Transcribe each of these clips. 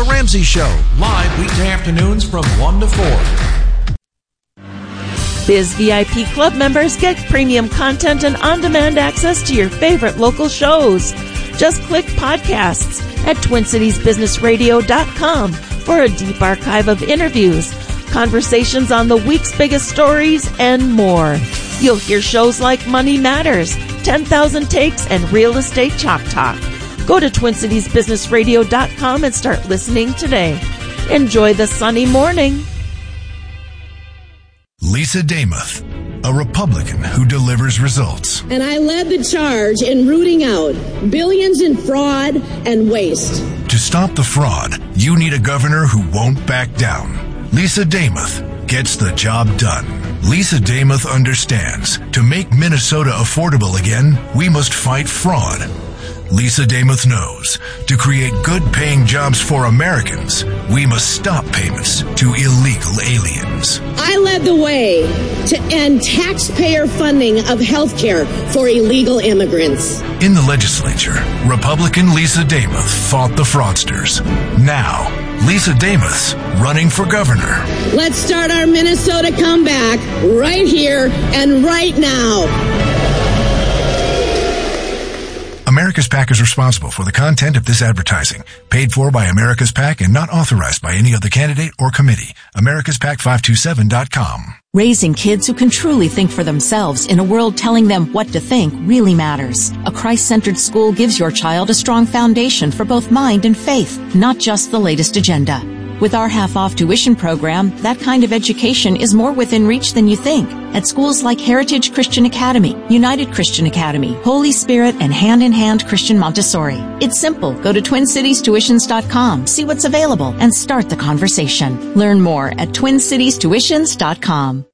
The Ramsey Show, live weekday afternoons from 1 to 4. Biz VIP Club members get premium content and on-demand access to your favorite local shows. Just click podcasts at TwinCitiesBusinessRadio.com for a deep archive of interviews, conversations on the week's biggest stories, and more. You'll hear shows like Money Matters, 10,000 Takes, and Real Estate Chalk Talk. Go to TwinCitiesBusinessRadio.com and start listening today. Enjoy the sunny morning. Lisa Damuth, a Republican who delivers results. And I led the charge in rooting out billions in fraud and waste. To stop the fraud, you need a governor who won't back down. Lisa Damuth gets the job done. Lisa Damuth understands, to make Minnesota affordable again, we must fight fraud. Lisa Damuth knows, to create good-paying jobs for Americans, we must stop payments to illegal aliens. I led the way to end taxpayer funding of health care for illegal immigrants. In the legislature, Republican Lisa Damuth fought the fraudsters. Now, Lisa Damuth's running for governor. Let's start our Minnesota comeback right here and right now. America's PAC is responsible for the content of this advertising, paid for by America's PAC and not authorized by any other candidate or committee. AmericasPAC527.com. Raising kids who can truly think for themselves in a world telling them what to think really matters. A Christ-centered school gives your child a strong foundation for both mind and faith, not just the latest agenda. With our half-off tuition program, that kind of education is more within reach than you think. At schools like Heritage Christian Academy, United Christian Academy, Holy Spirit, and Hand in Hand Christian Montessori. It's simple. Go to TwinCitiesTuitions.com, see what's available, and start the conversation. Learn more at TwinCitiesTuitions.com.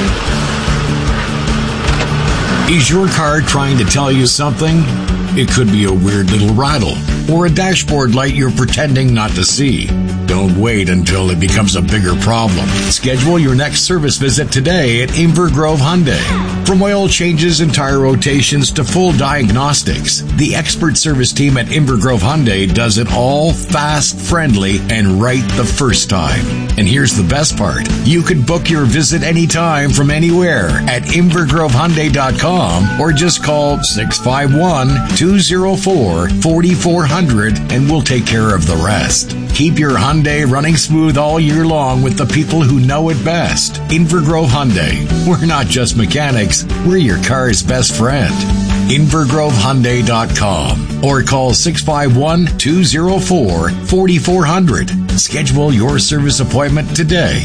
Is your car trying to tell you something? It could be a weird little rattle or a dashboard light you're pretending not to see. Don't wait until it becomes a bigger problem. Schedule your next service visit today at Inver Grove Hyundai. From oil changes and tire rotations to full diagnostics, the expert service team at Inver Grove Hyundai does it all fast, friendly, and right the first time. And here's the best part. You can book your visit anytime from anywhere at InverGroveHyundai.com or just call 651-204-4400 and we'll take care of the rest. Keep your Hyundai running smooth all year long with the people who know it best. Inver Grove Hyundai. We're not just mechanics, we're your car's best friend. InverGroveHyundai.com or call 651-204-4400. Schedule your service appointment today.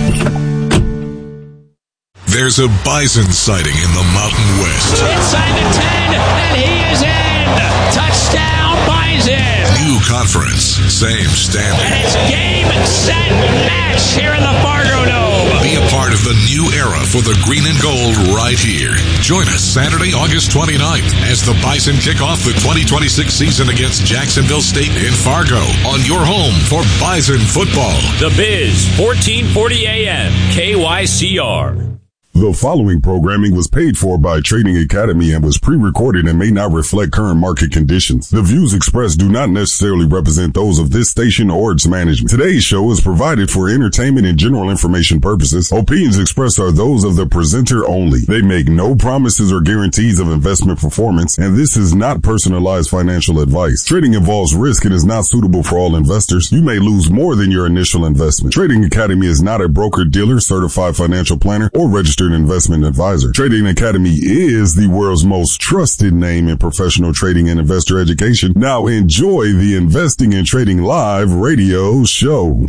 There's a bison sighting in the Mountain West. Inside the 10, and he is in. Touchdown, Bison. New conference, same standard. And it's game, set, match here in the Fargo Dome. Be a part of the new era for the green and gold right here. Join us Saturday, August 29th as the Bison kick off the 2026 season against Jacksonville State in Fargo on your home for Bison football. The Biz, 1440 AM, KYCR. The following programming was paid for by Trading Academy and was pre-recorded and may not reflect current market conditions. The views expressed do not necessarily represent those of this station or its management. Today's show is provided for entertainment and general information purposes. Opinions expressed are those of the presenter only. They make no promises or guarantees of investment performance, and this is not personalized financial advice. Trading involves risk and is not suitable for all investors. You may lose more than your initial investment. Trading Academy is not a broker-dealer, certified financial planner, or registered investment advisor. Trading Academy is the world's most trusted name in professional trading and investor education. Now enjoy the Investing and Trading Live radio show.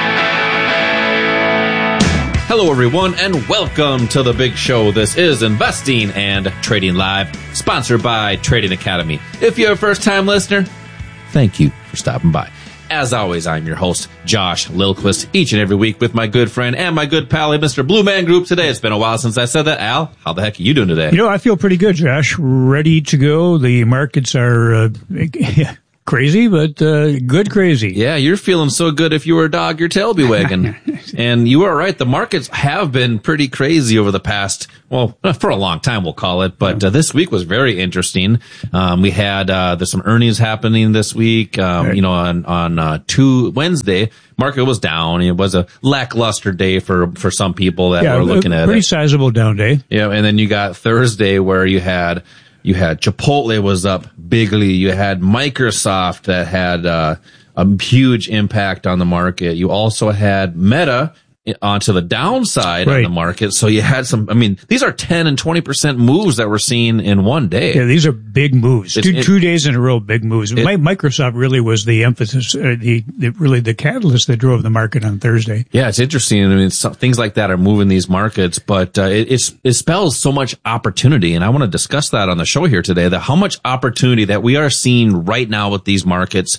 Hello everyone and welcome to the big show. This is Investing and Trading Live, sponsored by Trading Academy. If you're a first-time listener, thank you for stopping by. As always, I'm your host, Josh Lilquist, each and every week with my good friend and my good pal, Mr. Blue Man Group today. It's been a while since I said that. Al, how the heck are you doing today? You know, I feel pretty good, Josh. Ready to go. The markets are Crazy, but good crazy. Yeah, you're feeling so good. If you were a dog, your tail be wagging. And you are right. The markets have been pretty crazy over the past, well, for a long time, we'll call it. But this week was very interesting. We had there's some earnings happening this week. You know, on Wednesday, market was down. It was a lackluster day for some people that were looking at it. Pretty sizable down day. Yeah, and then you got Thursday where you had Chipotle was up bigly. You had Microsoft that had a huge impact on the market. You also had Meta onto the downside on the market. So you had some, I mean, these are 10 and 20% moves that we're seeing in one day. Yeah, these are big moves. Two days in a row, big moves. Microsoft really was the emphasis, really the catalyst that drove the market on Thursday. Yeah, it's interesting. I mean, things like that are moving these markets, but it spells so much opportunity. And I want to discuss that on the show here today, that how much opportunity that we are seeing right now with these markets.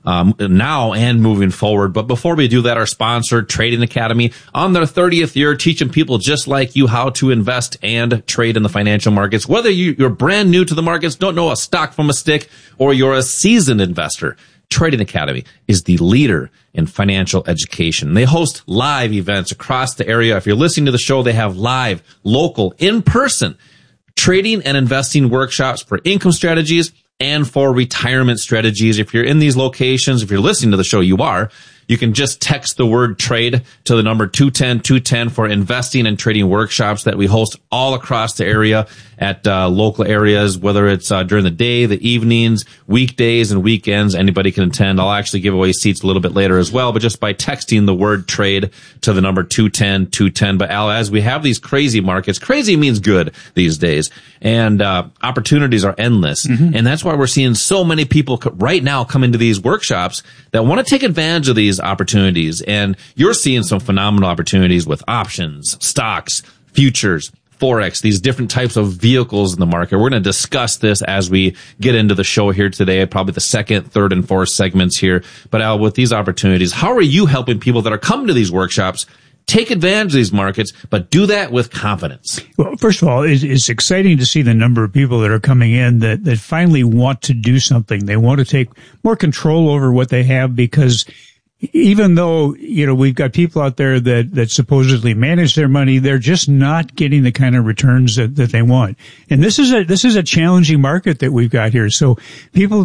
Now and moving forward. But before we do that, our sponsor, Trading Academy, on their 30th year, teaching people just like you how to invest and trade in the financial markets. Whether you're brand new to the markets, don't know a stock from a stick, or you're a seasoned investor, Trading Academy is the leader in financial education. They host live events across the area. If you're listening to the show, they have live, local, in-person trading and investing workshops for income strategies and for retirement strategies. If you're in these locations, if you're listening to the show, you can just text the word trade to the number 210-210 for investing and trading workshops that we host all across the area at local areas, whether it's during the day, the evenings, weekdays, and weekends. Anybody can attend. I'll actually give away seats a little bit later as well, but just by texting the word trade to the number 210-210. But Al, as we have these crazy markets, crazy means good these days, and opportunities are endless. Mm-hmm. And that's why we're seeing so many people right now come into these workshops that want to take advantage of these opportunities. And you're seeing some phenomenal opportunities with options, stocks, futures, Forex, these different types of vehicles in the market. We're going to discuss this as we get into the show here today, probably the second, third, and fourth segments here. But Al, with these opportunities, how are you helping people that are coming to these workshops take advantage of these markets, but do that with confidence? Well, first of all, it's exciting to see the number of people that are coming in that finally want to do something. They want to take more control over what they have, because even though, you know, we've got people out there that supposedly manage their money, they're just not getting the kind of returns that they want. And this is a challenging market that we've got here. So people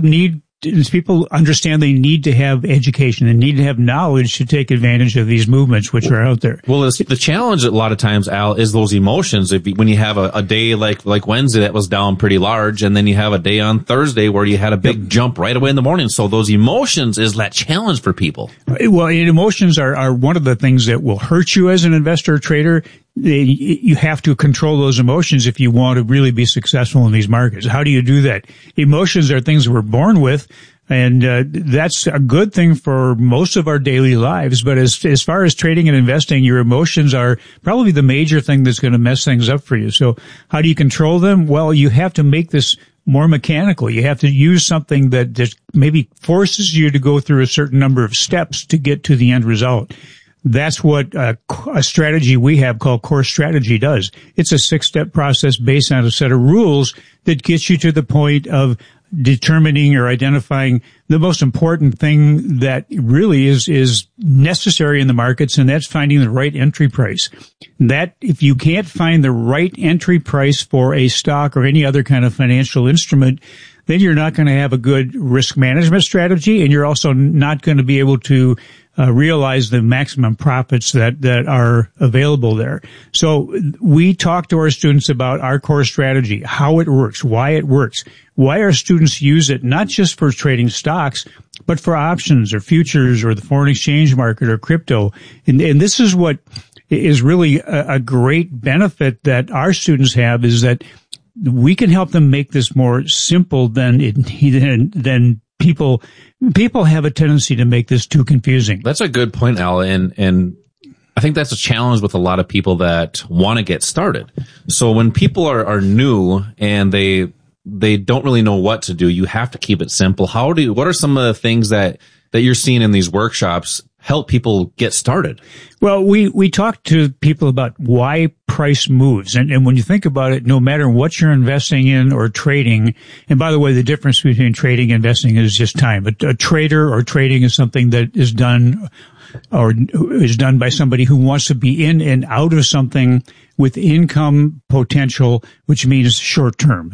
understand they need to have education and need to have knowledge to take advantage of these movements which are out there. Well, the challenge a lot of times, Al, is those emotions. When you have a day like Wednesday that was down pretty large, and then you have a day on Thursday where you had a big jump right away in the morning. So those emotions is that challenge for people. Well, emotions are one of the things that will hurt you as an investor or trader. You have to control those emotions if you want to really be successful in these markets. How do you do that? Emotions are things we're born with, and that's a good thing for most of our daily lives. But as far as trading and investing, your emotions are probably the major thing that's going to mess things up for you. So how do you control them? Well, you have to make this more mechanical. You have to use something that maybe forces you to go through a certain number of steps to get to the end result. That's what a strategy we have called Core Strategy does. It's a 6-step process based on a set of rules that gets you to the point of determining or identifying the most important thing that really is necessary in the markets, and that's finding the right entry price. That if you can't find the right entry price for a stock or any other kind of financial instrument, then you're not going to have a good risk management strategy, and you're also not going to be able to realize the maximum profits that are available there. So we talk to our students about our core strategy, how it works, why our students use it, not just for trading stocks, but for options or futures or the foreign exchange market or crypto. And this is what is really a great benefit that our students have, is that we can help them make this more simple than people have a tendency to make this too confusing. That's a good point, Al, and I think that's a challenge with a lot of people that want to get started. So when people are new and they don't really know what to do, you have to keep it simple. What are some of the things that you're seeing in these workshops help people get started? Well, we talk to people about why price moves. And when you think about it, no matter what you're investing in or trading, and by the way, the difference between trading and investing is just time. A trader or trading is something that is done by somebody who wants to be in and out of something with income potential, which means short term.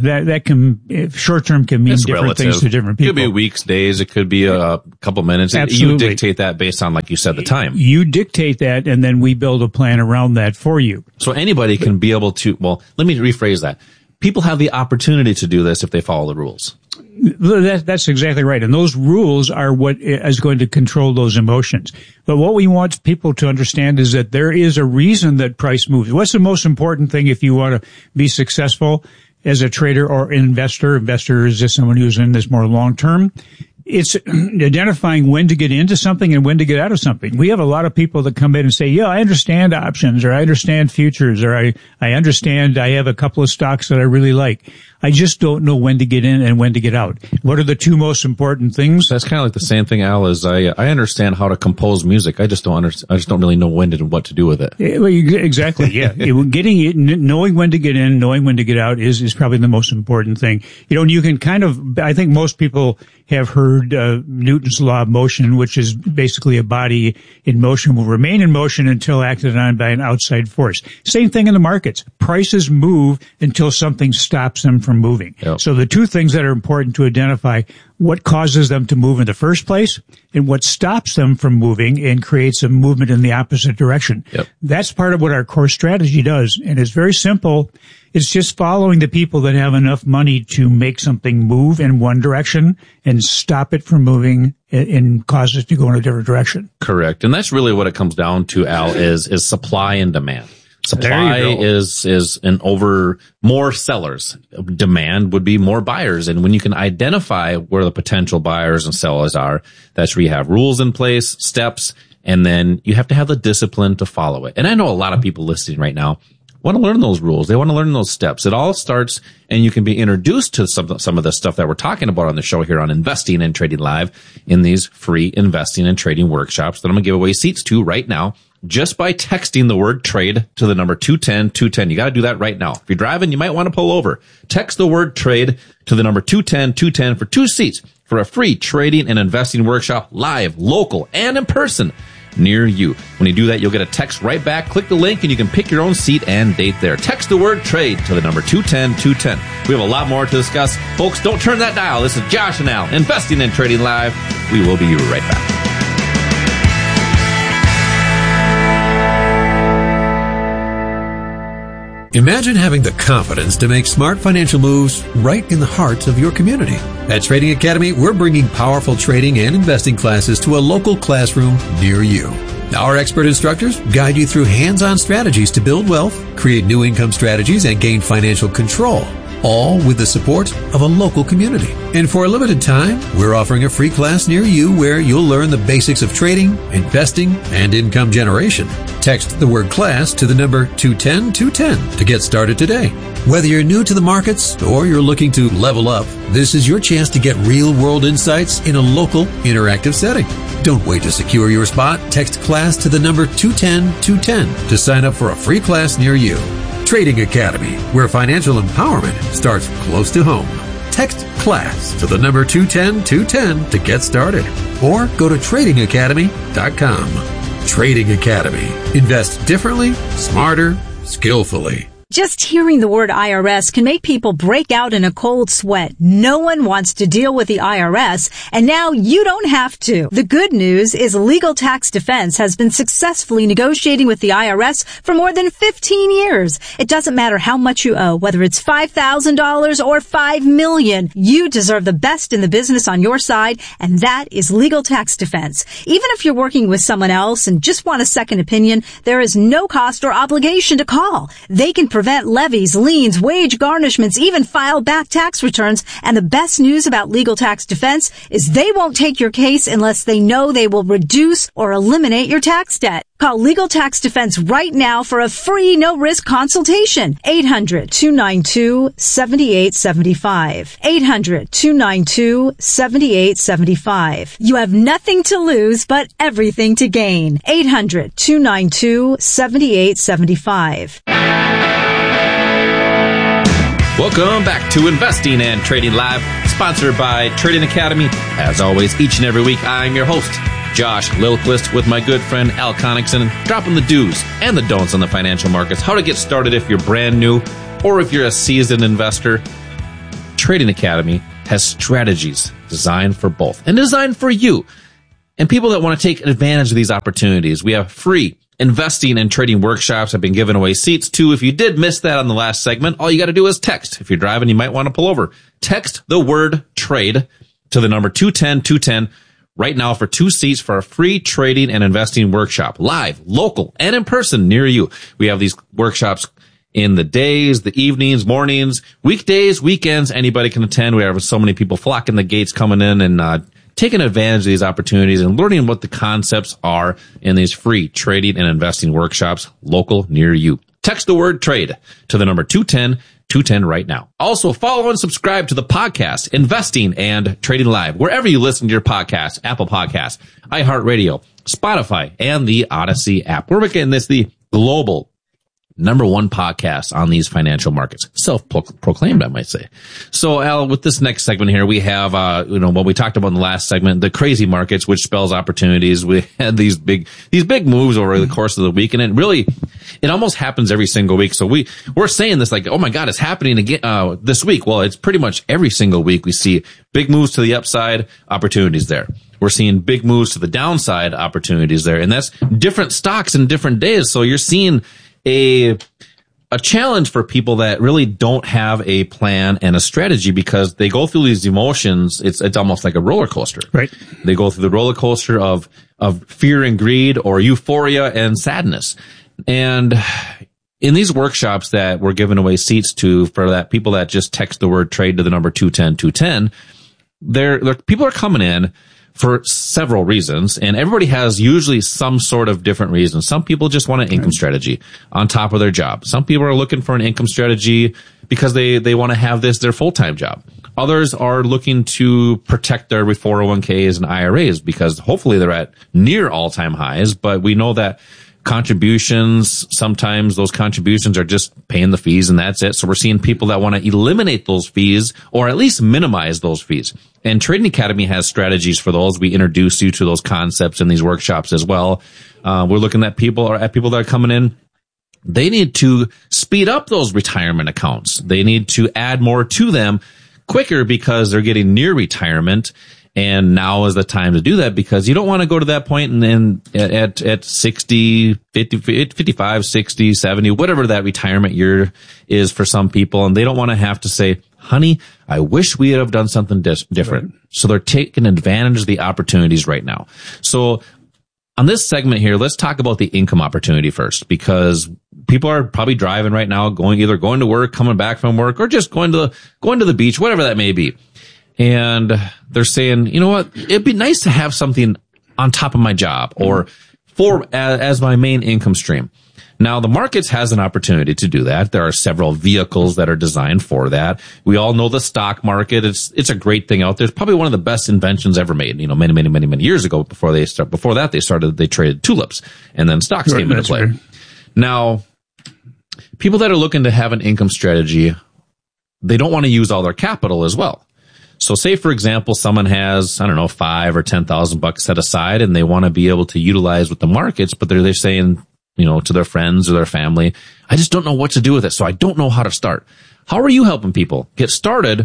Short term can mean different things to different people. It could be weeks, days. It could be a couple minutes. Absolutely. You dictate that based on, like you said, the time. You dictate that, and then we build a plan around that for you. So anybody can be able to, well, let me rephrase that. People have the opportunity to do this if they follow the rules. That's exactly right. And those rules are what is going to control those emotions. But what we want people to understand is that there is a reason that price moves. What's the most important thing if you want to be successful as a trader or investor? Investor is just someone who's in this more long term. It's identifying when to get into something and when to get out of something. We have a lot of people that come in and say, yeah, I understand options, or I understand futures, or I understand I have a couple of stocks that I really like. I just don't know when to get in and when to get out. What are the two most important things? That's kind of like the same thing, Al, as I understand how to compose music. I just don't really know when and what to do with it. Well, exactly. Yeah. Knowing when to get in, knowing when to get out is probably the most important thing. You can I think most people have heard Newton's law of motion, which is basically a body in motion will remain in motion until acted on by an outside force. Same thing in the markets. Prices move until something stops them from moving. Yep. So the two things that are important to identify: what causes them to move in the first place and what stops them from moving and creates a movement in the opposite direction. Yep. That's part of what our core strategy does. And it's very simple. It's just following the people that have enough money to make something move in one direction and stop it from moving and cause it to go in a different direction. Correct. And that's really what it comes down to, Al, is supply and demand. Supply is more sellers. Demand would be more buyers. And when you can identify where the potential buyers and sellers are, that's where you have rules in place, steps, and then you have to have the discipline to follow it. And I know a lot of people listening right now want to learn those rules. They want to learn those steps. It all starts, and you can be introduced to some of the stuff that we're talking about on the show here on Investing and Trading Live in these free investing and trading workshops that I'm going to give away seats to right now, just by texting the word trade to the number 210-210. You got to do that right now. If you're driving, you might want to pull over. Text the word trade to the number 210-210 for 2 seats for a free trading and investing workshop, live, local, and in person near you. When you do that, you'll get a text right back. Click the link and you can pick your own seat and date there. Text the word trade to the number 210-210. We have a lot more to discuss. Folks, don't turn that dial. This is Josh and Al, Investing and Trading Live. We will be right back. Imagine having the confidence to make smart financial moves right in the heart of your community. At Trading Academy, we're bringing powerful trading and investing classes to a local classroom near you. Our expert instructors guide you through hands-on strategies to build wealth, create new income strategies, and gain financial control, all with the support of a local community. And for a limited time, we're offering a free class near you where you'll learn the basics of trading, investing, and income generation. Text the word class to the number 210-210 to get started today. Whether you're new to the markets or you're looking to level up, this is your chance to get real-world insights in a local, interactive setting. Don't wait to secure your spot. Text class to the number 210-210 to sign up for a free class near you. Trading Academy, where financial empowerment starts close to home. Text class to the number 210-210 to get started, or go to tradingacademy.com. Trading Academy. Invest differently, smarter, skillfully. Just hearing the word IRS can make people break out in a cold sweat. No one wants to deal with the IRS, and now you don't have to. The good news is Legal Tax Defense has been successfully negotiating with the IRS for more than 15 years. It doesn't matter how much you owe, whether it's $5,000 or $5 million. You deserve the best in the business on your side, and that is Legal Tax Defense. Even if you're working with someone else and just want a second opinion, there is no cost or obligation to call. They can provide prevent levies, liens, wage garnishments, even file back tax returns. And the best news about Legal Tax Defense is they won't take your case unless they know they will reduce or eliminate your tax debt. Call Legal Tax Defense right now for a free no-risk consultation. 800-292-7875. 800-292-7875. You have nothing to lose but everything to gain. 800-292-7875. Welcome back to Investing and Trading Live, sponsored by Trading Academy. As always, each and every week, I'm your host, Josh Lilquist, with my good friend Al Connickson, dropping the do's and the don'ts on the financial markets, how to get started if you're brand new or if you're a seasoned investor. Trading Academy has strategies designed for both and designed for you and people that want to take advantage of these opportunities. We have free investing and trading workshops. I've been giving away seats too. If you did miss that on the last segment, all you got to do is text. If you're driving, you might want to pull over. Text the word trade to the number 210-210 right now for 2 seats for a free trading and investing workshop, live, local, and in person near you. We have these workshops in the days, the evenings, mornings, weekdays, weekends. Anybody can attend. We have so many people flocking the gates coming in and taking advantage of these opportunities and learning what the concepts are in these free trading and investing workshops local near you. Text the word trade to the number 210-210 right now. Also, follow and subscribe to the podcast, Investing and Trading Live, wherever you listen to your podcasts, Apple Podcasts, iHeartRadio, Spotify, and the Odyssey app. We're making this the global #1 podcast on these financial markets. Self-proclaimed, I might say. So, Al, with this next segment here, we have, what we talked about in the last segment, the crazy markets, which spells opportunities. We had these big moves over the course of the week, and it almost happens every single week. So we're saying this like, oh my God, it's happening again, this week. Well, it's pretty much every single week we see big moves to the upside, opportunities there. We're seeing big moves to the downside, opportunities there. And that's different stocks in different days. So you're seeing a challenge for people that really don't have a plan and a strategy because they go through these emotions. It's almost like a roller coaster. Right. They go through the roller coaster of fear and greed or euphoria and sadness. And in these workshops that we're giving away seats to for that people that just text the word trade to the number 210-210, people are coming in for several reasons, and everybody has usually some sort of different reasons. Some people just want an income strategy on top of their job. Some people are looking for an income strategy because they want to have this their full-time job. Others are looking to protect their 401ks and IRAs because hopefully they're at near all-time highs, but we know that contributions, sometimes those contributions are just paying the fees and that's it. So we're seeing people that want to eliminate those fees or at least minimize those fees. And Trading Academy has strategies for those. We introduce you to those concepts in these workshops as well. We're looking at people that are coming in. They need to speed up those retirement accounts. They need to add more to them quicker because they're getting near retirement. And now is the time to do that because you don't want to go to that point and then at 60, 50, 55, 60, 70, whatever that retirement year is for some people. And they don't want to have to say, honey, I wish we had have done something different. Right. So they're taking advantage of the opportunities right now. So on this segment here, let's talk about the income opportunity first because people are probably driving right now, going to work, coming back from work, or just going to the beach, whatever that may be. And they're saying, you know what, it'd be nice to have something on top of my job or as my main income stream. Now, the markets has an opportunity to do that. There are several vehicles that are designed for that. We all know the stock market. It's a great thing out there. It's probably one of the best inventions ever made, many years ago before they traded tulips and then stocks came into play. Right. Now, people that are looking to have an income strategy, they don't want to use all their capital as well. So say, for example, someone has, $5,000 or $10,000 set aside and they want to be able to utilize with the markets, but they're saying, to their friends or their family, I just don't know what to do with it. So I don't know how to start. How are you helping people get started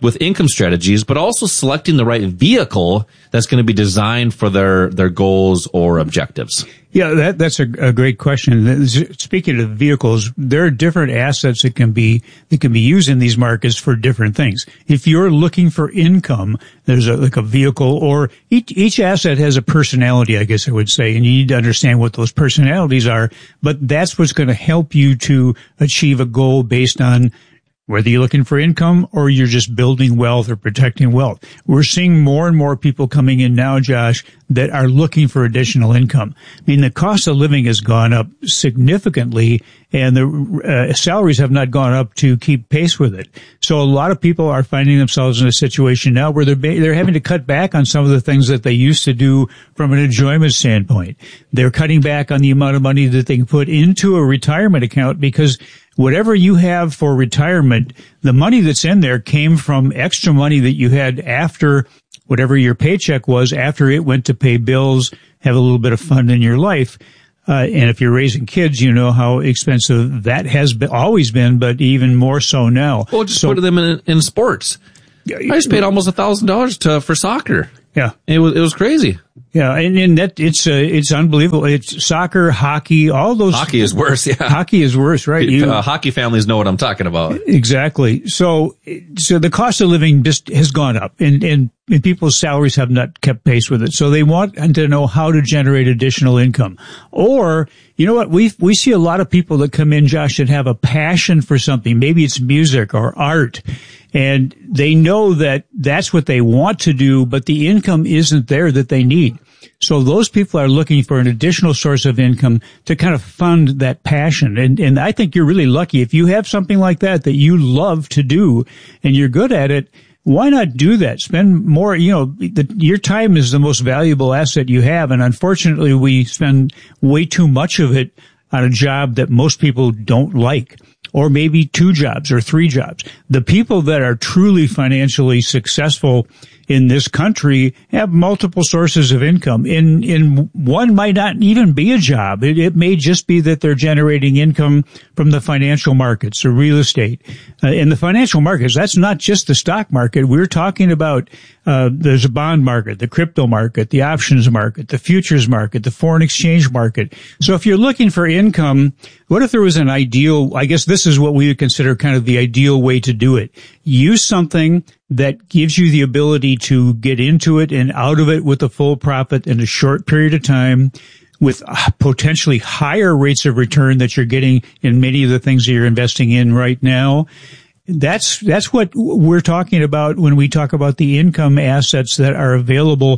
with income strategies, but also selecting the right vehicle that's going to be designed for their goals or objectives? Yeah, that's a great question. Speaking of vehicles, there are different assets that can be used in these markets for different things. If you're looking for income, there's like a vehicle, or each asset has a personality, I guess I would say, and you need to understand what those personalities are. But that's what's going to help you to achieve a goal based on whether you're looking for income or you're just building wealth or protecting wealth. We're seeing more and more people coming in now, Josh, that are looking for additional income. I mean, the cost of living has gone up significantly, and the salaries have not gone up to keep pace with it. So a lot of people are finding themselves in a situation now where they're having to cut back on some of the things that they used to do from an enjoyment standpoint. They're cutting back on the amount of money that they can put into a retirement account, because whatever you have for retirement, the money that's in there came from extra money that you had after whatever your paycheck was, after it went to pay bills, have a little bit of fun in your life. And if you're raising kids, you know how expensive that has always been, but even more so now. Well, just put them in sports. I just paid almost $1,000 for soccer. Yeah. It was crazy. Yeah, and that it's unbelievable. It's soccer, hockey, all those. Hockey is worse. Yeah, hockey is worse, right? Hockey families know what I'm talking about. Exactly. So the cost of living just has gone up, and people's salaries have not kept pace with it. So they want to know how to generate additional income. Or, you know what? We see a lot of people that come in, Josh, that have a passion for something. Maybe it's music or art. And they know that that's what they want to do, but the income isn't there that they need. So those people are looking for an additional source of income to kind of fund that passion. And I think you're really lucky if you have something like that you love to do and you're good at it. Why not do that? Spend more, your time is the most valuable asset you have. And unfortunately, we spend way too much of it on a job that most people don't like, or maybe 2 jobs or 3 jobs. The people that are truly financially successful in this country have multiple sources of income. In one might not even be a job. It may just be that they're generating income from the financial markets or real estate. In the financial markets, that's not just the stock market. We're talking about there's a bond market, the crypto market, the options market, the futures market, the foreign exchange market. So if you're looking for income, what if there was an ideal, I guess this is what we would consider kind of the ideal way to do it. Use something that gives you the ability to get into it and out of it with a full profit in a short period of time, with potentially higher rates of return that you're getting in many of the things that you're investing in right now. That's what we're talking about when we talk about the income assets that are available.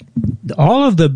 All of the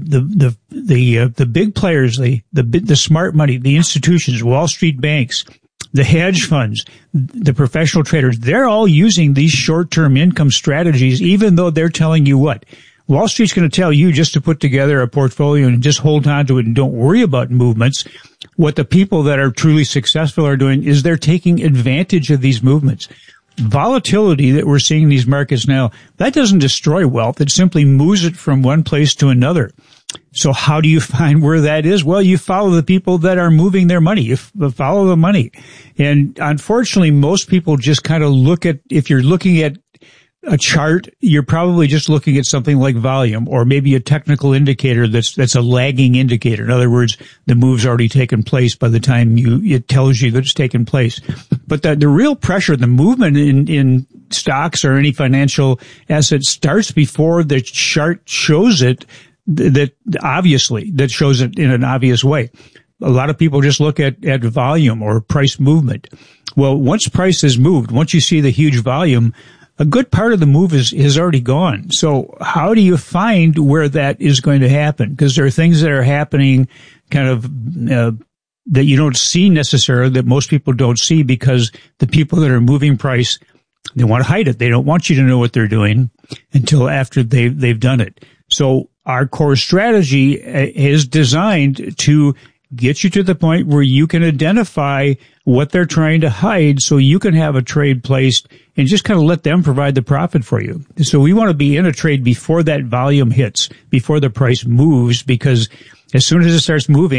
big players, the smart money, the institutions, Wall Street banks, the hedge funds, the professional traders, they're all using these short-term income strategies, even though they're telling you what? Wall Street's going to tell you just to put together a portfolio and just hold on to it and don't worry about movements. What the people that are truly successful are doing is they're taking advantage of these movements. Volatility that we're seeing in these markets now, that doesn't destroy wealth. It simply moves it from one place to another. So how do you find where that is? Well, you follow the people that are moving their money. You follow the money. And unfortunately, most people just kind of look at, if you're looking at a chart, you're probably just looking at something like volume, or maybe a technical indicator that's a lagging indicator. In other words, the move's already taken place by the time it tells you that it's taken place. But the real pressure, the movement in stocks or any financial asset starts before the chart shows it, that shows it in an obvious way. A lot of people just look at volume or price movement. Well, once price is moved, once you see the huge volume, a good part of the move is already gone. So how do you find where that is going to happen? Because there are things that are happening kind of that you don't see necessarily, that most people don't see, because the people that are moving price, they want to hide it. They don't want you to know what they're doing until after they've done it. So our core strategy is designed to get you to the point where you can identify what they're trying to hide, so you can have a trade placed and just kind of let them provide the profit for you. So we want to be in a trade before that volume hits, before the price moves, because as soon as it starts moving,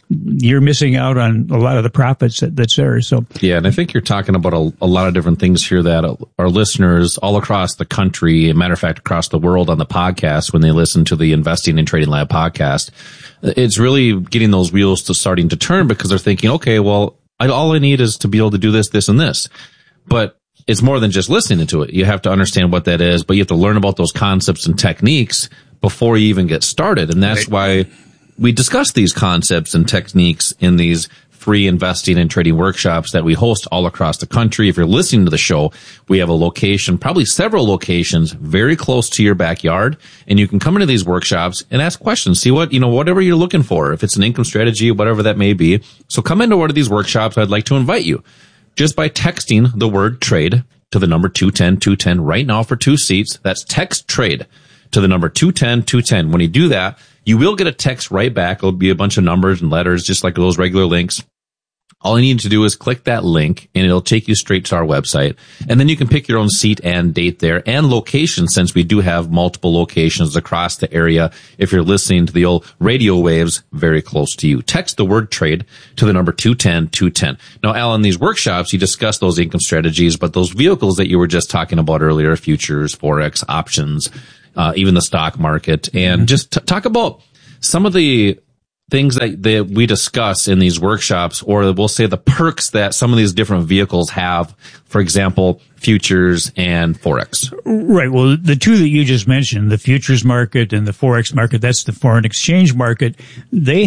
you're missing out on a lot of the profits that's there. So yeah, and I think you're talking about a lot of different things here that our listeners all across the country, matter of fact, across the world on the podcast, when they listen to the Investing and Trading Lab podcast, it's really getting those wheels to starting to turn because they're thinking, okay, well, all I need is to be able to do this, this, and this. But it's more than just listening to it. You have to understand what that is, but you have to learn about those concepts and techniques before you even get started. And that's why we discuss these concepts and techniques in these free investing and trading workshops that we host all across the country. If you're listening to the show, we have a location, probably several locations very close to your backyard. And you can come into these workshops and ask questions. See whatever you're looking for. If it's an income strategy, whatever that may be. So come into one of these workshops. I'd like to invite you just by texting the word trade to the number 210-210 right now for 2 seats. That's text trade to the number 210-210. When you do that, you will get a text right back. It'll be a bunch of numbers and letters, just like those regular links. All you need to do is click that link and it'll take you straight to our website. And then you can pick your own seat and date there and location, since we do have multiple locations across the area. If you're listening to the old radio waves very close to you, text the word trade to the number 210-210. Now, Al, in these workshops, you discuss those income strategies, but those vehicles that you were just talking about earlier, futures, Forex, options, even the stock market, and just talk about some of the things that we discuss in these workshops, or we'll say the perks that some of these different vehicles have. For example, futures and Forex. Right. Well, the two that you just mentioned, the futures market and the Forex market, that's the foreign exchange market. They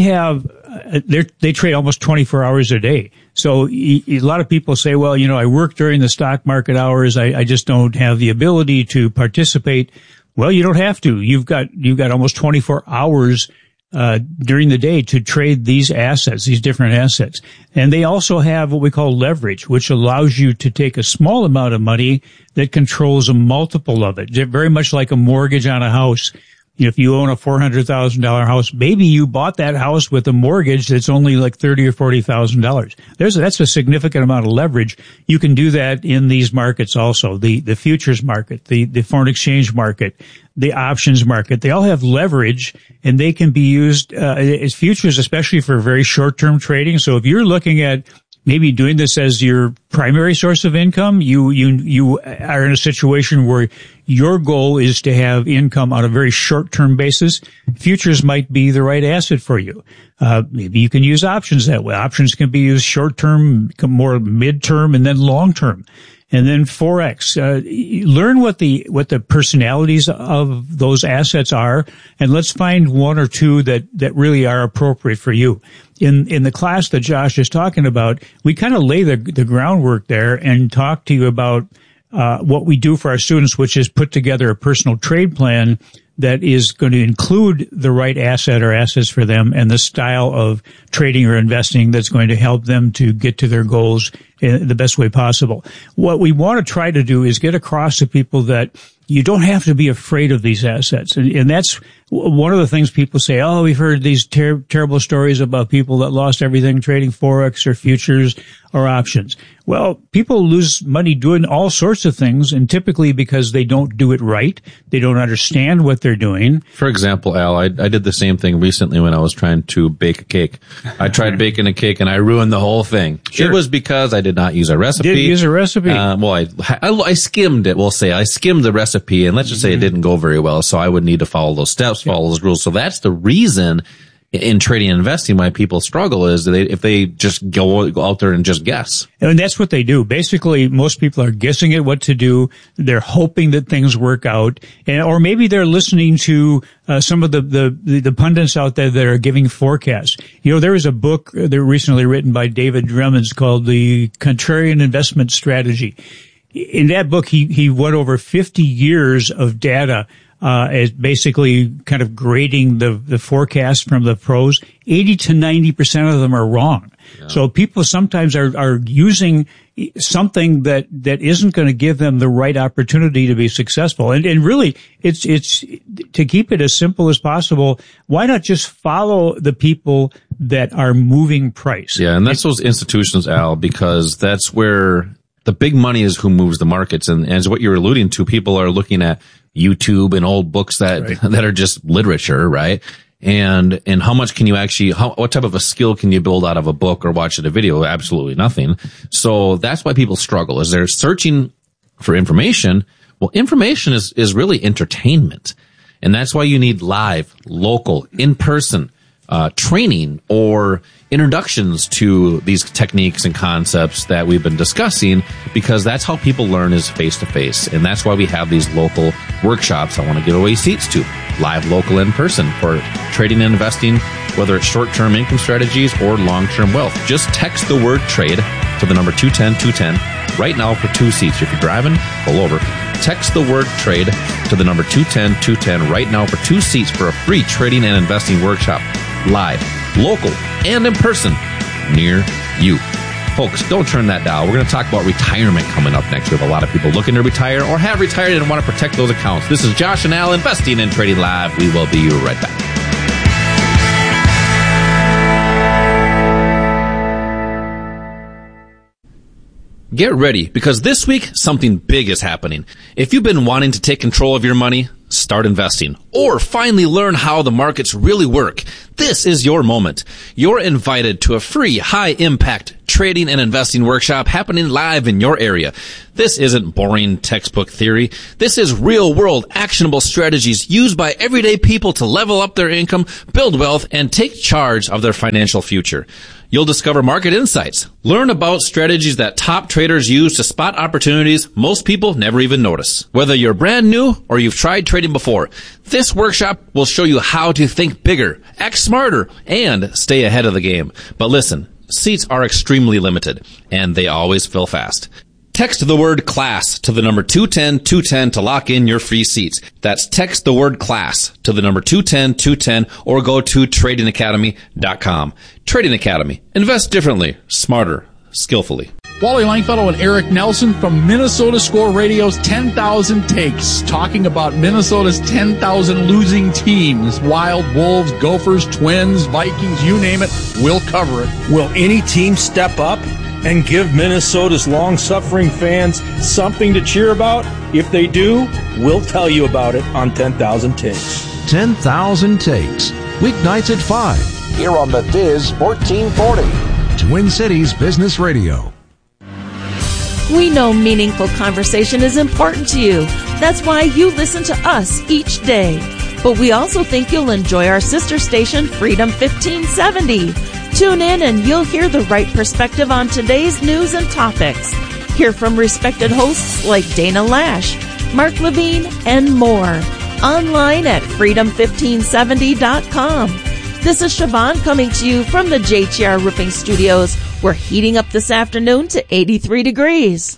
trade almost 24 hours a day. So a lot of people say, well, I work during the stock market hours. I just don't have the ability to participate. Well, you don't have to. You've got almost 24 hours during the day to trade these assets, these different assets. And they also have what we call leverage, which allows you to take a small amount of money that controls a multiple of it. Very much like a mortgage on a house. If you own a $400,000 house, maybe you bought that house with a mortgage that's only like $30,000 or $40,000. That's a significant amount of leverage. You can do that in these markets also. The futures market, the foreign exchange market, the options market. They all have leverage, and they can be used as futures, especially for very short-term trading. So if you're looking at maybe doing this as your primary source of income, you are in a situation where your goal is to have income on a very short-term basis. Futures might be the right asset for you. Maybe you can use options that way. Options can be used short-term, more mid-term, and then long-term. And then Forex, learn what the personalities of those assets are, and let's find one or two that really are appropriate for you. In the class that Josh is talking about, we kind of lay the groundwork there and talk to you about what we do for our students, which is put together a personal trade plan that is going to include the right asset or assets for them and the style of trading or investing that's going to help them to get to their goals in the best way possible. What we want to try to do is get across to people that you don't have to be afraid of these assets. And that's one of the things people say, oh, we've heard these terrible stories about people that lost everything trading Forex or futures or options. Well, people lose money doing all sorts of things, and typically because they don't do it right. They don't understand what they're doing. For example, Al, I did the same thing recently when I was trying to bake a cake. I tried baking a cake and I ruined the whole thing. Sure. It was because I did not use a recipe. Didn't use a recipe? I skimmed it. We'll say I skimmed the recipe, and let's just say it didn't go very well. So I would need to follow those steps, follow those rules. So that's the reason in trading and investing why people struggle is if they just go out there and just guess. And that's what they do. Basically, most people are guessing at what to do. They're hoping that things work out. Or maybe they're listening to some of the pundits out there that are giving forecasts. There was a book that recently written by David Dremmons called The Contrarian Investment Strategy. In that book, he went over 50 years of data as basically kind of grading the forecast from the pros. 80 to 90% of them are wrong. Yeah. So people sometimes are using something that isn't going to give them the right opportunity to be successful. And really, it's to keep it as simple as possible. Why not just follow the people that are moving price? Yeah, and that's those institutions, Al, because that's where the big money is who moves the markets. And as what you're alluding to, people are looking at YouTube and old books that are just literature, right? And how much can you actually, what type of a skill can you build out of a book or watch a video? Absolutely nothing. So that's why people struggle, is they're searching for information. Well, information is really entertainment. And that's why you need live, local, in-person, training or introductions to these techniques and concepts that we've been discussing, because that's how people learn, is face to face. And that's why we have these local workshops I want to give away seats to, live, local, in person, for trading and investing, whether it's short-term income strategies or long-term wealth. Just text the word trade to the number 210-210 right now for 2 seats. If you're driving, pull over. Text the word trade to the number 210-210 right now for 2 seats for a free trading and investing workshop, live, local, and in person near you. Folks, don't turn that dial. We're going to talk about retirement coming up next. We have a lot of people looking to retire or have retired and want to protect those accounts. This is Josh and Al, Investing and Trading Live. We will be right back. Get ready, because this week, something big is happening. If you've been wanting to take control of your money, start investing, or finally learn how the markets really work, this is your moment. You're invited to a free, high-impact trading and investing workshop happening live in your area. This isn't boring textbook theory. This is real-world, actionable strategies used by everyday people to level up their income, build wealth, and take charge of their financial future. You'll discover market insights, learn about strategies that top traders use to spot opportunities most people never even notice. Whether you're brand new or you've tried trading before, this workshop will show you how to think bigger, act smarter, and stay ahead of the game. But listen, seats are extremely limited, and they always fill fast. Text the word class to the number 210-210 to lock in your free seats. That's text the word class to the number 210-210 or go to tradingacademy.com. Trading Academy. Invest differently, smarter, skillfully. Wally Langfellow and Eric Nelson from Minnesota Score Radio's 10,000 Takes, talking about Minnesota's 10,000 losing teams. Wild, Wolves, Gophers, Twins, Vikings, you name it, we'll cover it. Will any team step up and give Minnesota's long-suffering fans something to cheer about? If they do, we'll tell you about it on 10,000 Takes. 10,000 Takes, weeknights at 5, here on the Diz 1440, Twin Cities Business Radio. We know meaningful conversation is important to you. That's why you listen to us each day. But we also think you'll enjoy our sister station, Freedom 1570. Tune in and you'll hear the right perspective on today's news and topics. Hear from respected hosts like Dana Lash, Mark Levine, and more. Online at freedom1570.com. This is Siobhan coming to you from the JTR Roofing Studios. We're heating up this afternoon to 83 degrees.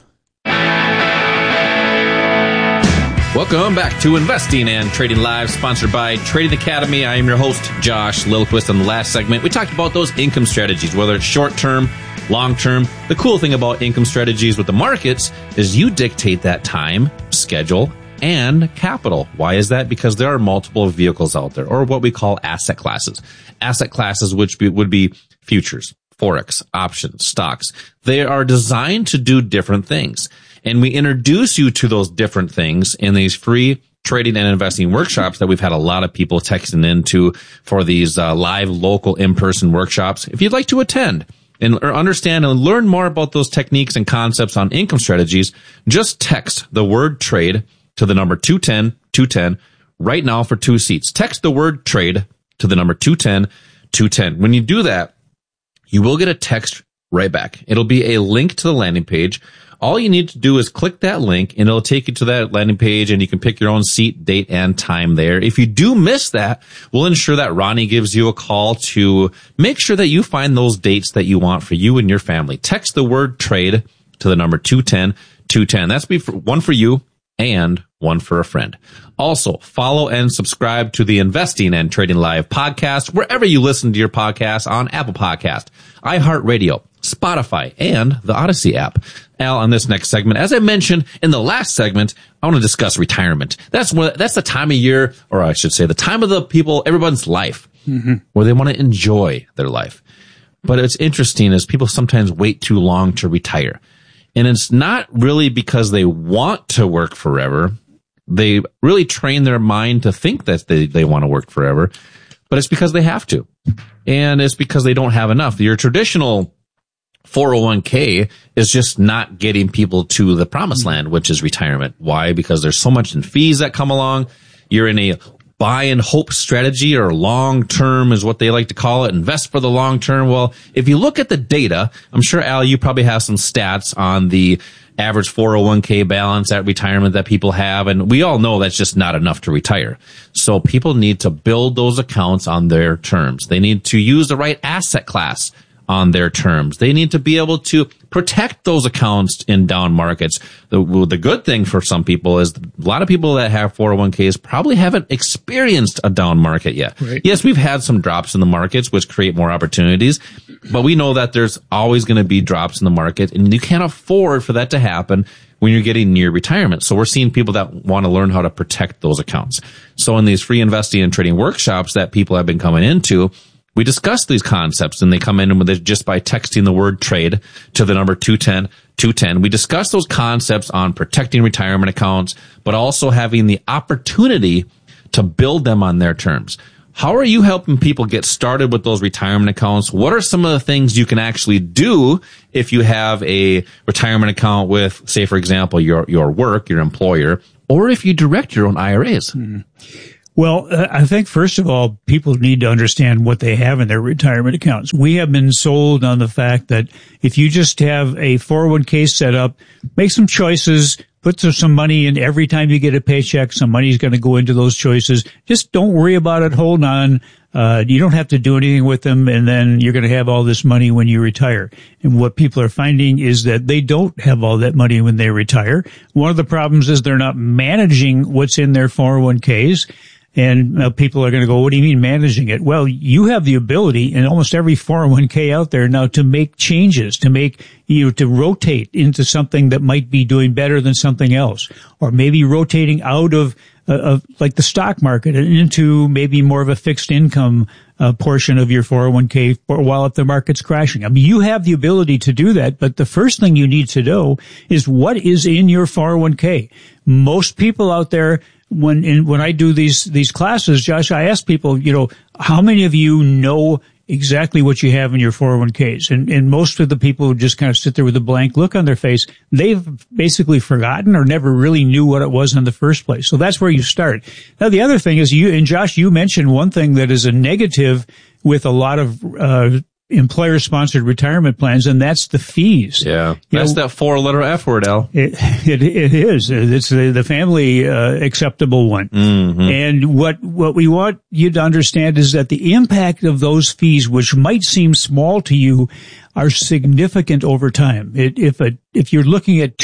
Welcome back to Investing and Trading Live, sponsored by Trading Academy. I am your host, Josh Lillquist. On the last segment, we talked about those income strategies, whether it's short-term, long-term. The cool thing about income strategies with the markets is you dictate that time, schedule, and capital. Why is that? Because there are multiple vehicles out there, or what we call asset classes. Asset classes, which would be futures, forex, options, stocks. They are designed to do different things. And we introduce you to those different things in these free trading and investing workshops that we've had a lot of people texting into for these live, local, in-person workshops. If you'd like to attend and or understand and learn more about those techniques and concepts on income strategies, just text the word trade to the number 210-210 right now for 2 seats. Text the word trade to the number 210-210. When you do that, you will get a text right back. It'll be a link to the landing page. All you need to do is click that link and it'll take you to that landing page and you can pick your own seat, date, and time there. If you do miss that, we'll ensure that Ronnie gives you a call to make sure that you find those dates that you want for you and your family. Text the word trade to the number 210-210. That's one for you and one for a friend. Also, follow and subscribe to the Investing and Trading Live podcast wherever you listen to your podcasts, on Apple Podcast, iHeartRadio, Spotify, and the Odyssey app. Al, on this next segment, as I mentioned in the last segment, I want to discuss retirement. That's the time of year, or I should say the time of the people, everyone's life, where they want to enjoy their life. But it's interesting is people sometimes wait too long to retire. And it's not really because they want to work forever. They really train their mind to think that they want to work forever. But but it's because they have to. And it's because they don't have enough. Your traditional 401k is just not getting people to the promised land, which is retirement. Why? Because there's so much in fees that come along. You're in a buy and hope strategy, or long term is what they like to call it. Invest for the long term. Well, if you look at the data, I'm sure, Al, you probably have some stats on the average 401k balance at retirement that people have. And we all know that's just not enough to retire. So people need to build those accounts on their terms. They need to use the right asset class on their terms. They need to be able to protect those accounts in down markets. The good thing for some people is a lot of people that have 401ks probably haven't experienced a down market yet. Right. Yes, we've had some drops in the markets, which create more opportunities, but we know that there's always going to be drops in the market, and you can't afford for that to happen when you're getting near retirement. So we're seeing people that want to learn how to protect those accounts. So in these free investing and trading workshops that people have been coming into, we discuss these concepts, and they come in with it just by texting the word trade to the number 210-210. We discuss those concepts on protecting retirement accounts, but also having the opportunity to build them on their terms. How are you helping people get started with those retirement accounts? What are some of the things you can actually do if you have a retirement account with, say, for example, your work, your employer, or if you direct your own IRAs? Mm-hmm. Well, I think, first of all, people need to understand what they have in their retirement accounts. We have been sold on the fact that if you just have a 401k set up, make some choices, put some money in every time you get a paycheck, some money is going to go into those choices. Just don't worry about it. Hold on. You don't have to do anything with them, and then you're going to have all this money when you retire. And what people are finding is that they don't have all that money when they retire. One of the problems is they're not managing what's in their 401ks. And people are going to go, what do you mean managing it? Well, you have the ability in almost every 401k out there now to make changes, to rotate into something that might be doing better than something else, or maybe rotating out of like the stock market and into maybe more of a fixed income portion of your 401k while if the market's crashing. I mean, you have the ability to do that, but the first thing you need to know is what is in your 401k. Most people out there, when I do these classes, Josh, I ask people, how many of you know exactly what you have in your 401ks? And most of the people who just kind of sit there with a blank look on their face, they've basically forgotten or never really knew what it was in the first place. So that's where you start. Now, the other thing is Josh, you mentioned one thing that is a negative with a lot of employer-sponsored retirement plans, and that's the fees. Yeah, that's that 4-letter F word, Al. It is. It's the family acceptable one. Mm-hmm. And what we want you to understand is that the impact of those fees, which might seem small to you, are significant over time. If you're looking at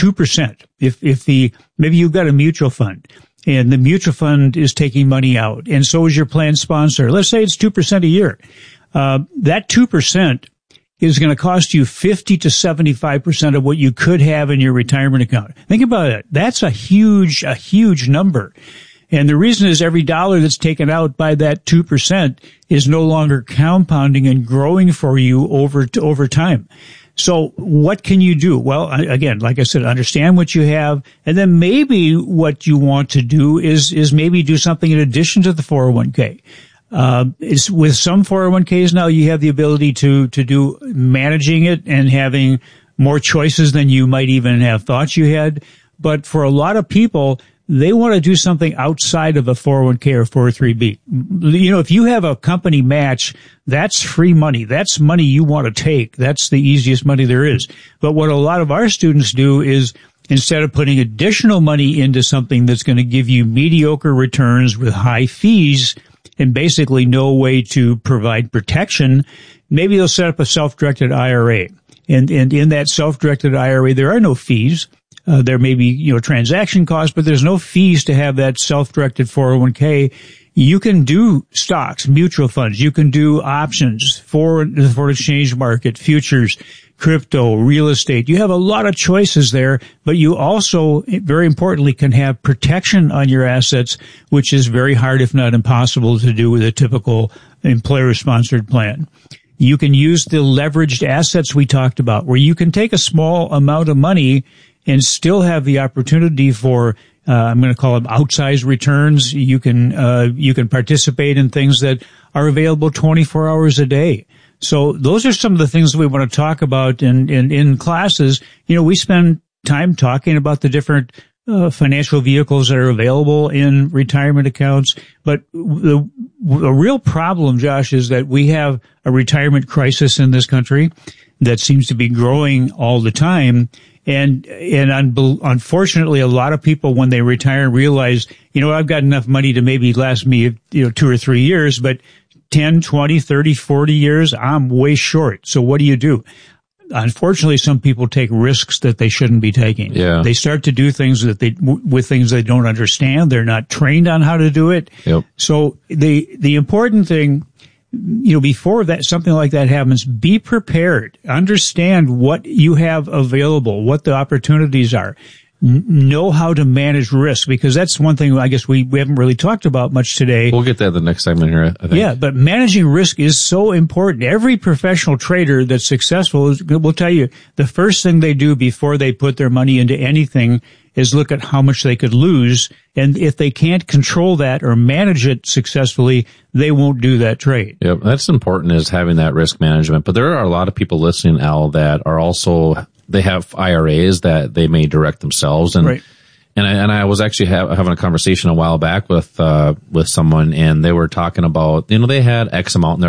2%, maybe you've got a mutual fund, and the mutual fund is taking money out, and so is your plan sponsor. Let's say it's 2% a year. That 2% is going to cost you 50 to 75% of what you could have in your retirement account. Think about it. That's a huge number. And the reason is every dollar that's taken out by that 2% is no longer compounding and growing for you over time. So what can you do? Well, again, like I said, understand what you have, and then maybe what you want to do is maybe do something in addition to the 401k. It's with some 401ks now, you have the ability to do managing it and having more choices than you might even have thought you had. But for a lot of people, they want to do something outside of a 401k or 403b. If you have a company match, that's free money. That's money you want to take. That's the easiest money there is. But what a lot of our students do is, instead of putting additional money into something that's going to give you mediocre returns with high fees and basically no way to provide protection, maybe they'll set up a self-directed IRA. And in that self-directed IRA, there are no fees. There may be, transaction costs, but there's no fees to have that self-directed 401k. You can do stocks, mutual funds. You can do options, foreign exchange market, futures, crypto, real estate. You have a lot of choices there, but you also, very importantly, can have protection on your assets, which is very hard, if not impossible, to do with a typical employer-sponsored plan. You can use the leveraged assets we talked about, where you can take a small amount of money and still have the opportunity for I'm going to call them outsized returns. You can participate in things that are available 24 hours a day. So those are some of the things that we want to talk about in classes. We spend time talking about the different financial vehicles that are available in retirement accounts. But the real problem, Josh, is that we have a retirement crisis in this country that seems to be growing all the time. And unfortunately, a lot of people, when they retire, realize, I've got enough money to maybe last me, 2 or 3 years, but 10, 20, 30, 40 years, I'm way short. So what do? Unfortunately, some people take risks that they shouldn't be taking. Yeah. They start to do things with things they don't understand. They're not trained on how to do it. Yep. So the important thing, before that, something like that happens, be prepared. Understand what you have available, what the opportunities are. Know how to manage risk, because that's one thing I guess we haven't really talked about much today. We'll get that the next segment here, I think. Yeah, but managing risk is so important. Every professional trader that's successful will tell you the first thing they do before they put their money into anything is look at how much they could lose. And if they can't control that or manage it successfully, they won't do that trade. Yep, that's important, is having that risk management. But there are a lot of people listening, Al, that are also, they have IRAs that they may direct themselves. And right. and I was actually having a conversation a while back with someone, and they were talking about, they had X amount